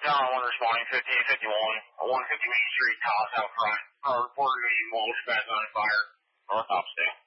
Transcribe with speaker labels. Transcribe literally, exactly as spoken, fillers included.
Speaker 1: John one responding, fifteen fifty-one, one fifty Main Street, Toss out front. Our reporter, mulch pads on fire, north Topsdale.